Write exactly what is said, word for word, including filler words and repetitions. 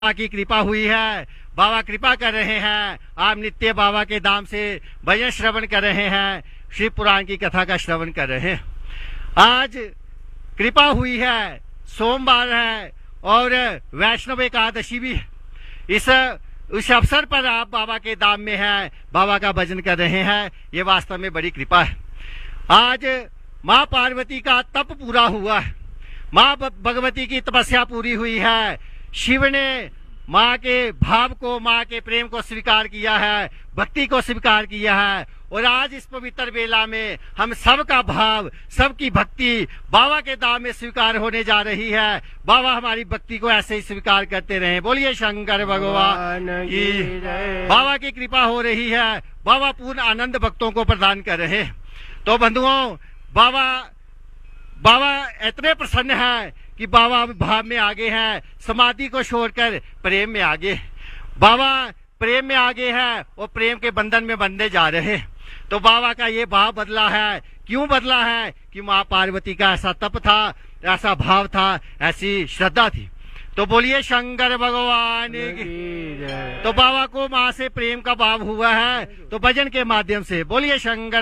बाबा की कृपा हुई है। बाबा कृपा कर रहे हैं। आप नित्य बाबा के धाम से भजन श्रवण कर रहे हैं, शिव पुराण की कथा का श्रवण कर रहे हैं। आज कृपा हुई है, सोमवार है और वैष्णव एकादशी भी है। इस उस अवसर पर आप बाबा के धाम में हैं, बाबा का भजन कर रहे हैं, ये वास्तव में बड़ी कृपा है। आज माँ पार्वती का तप पूरा हुआ है, माँ भगवती की तपस्या पूरी हुई है। शिव ने माँ के भाव को, माँ के प्रेम को स्वीकार किया है, भक्ति को स्वीकार किया है। और आज इस पवित्र बेला में हम सबका भाव, सबकी भक्ति बाबा के धाम में स्वीकार होने जा रही है। बाबा हमारी भक्ति को ऐसे ही स्वीकार करते रहे। बोलिए शंकर भगवान की। बाबा की कृपा हो रही है, बाबा पूर्ण आनंद भक्तों को प्रदान कर रहे हैं। तो बंधुओं, बाबा बाबा इतने प्रसन्न है कि बाबा भाव में आगे हैं, समाधि को छोड़कर प्रेम में आगे। बाबा प्रेम में आगे है और प्रेम के बंधन में बंधे जा रहे। तो बाबा का ये भाव बदला है। क्यों बदला है? कि माँ पार्वती का ऐसा तप था, ऐसा भाव था, ऐसी श्रद्धा थी। तो बोलिए शंकर भगवान की। तो बाबा को माँ से प्रेम का भाव हुआ है, तो भजन के माध्यम से बोलिए शंकर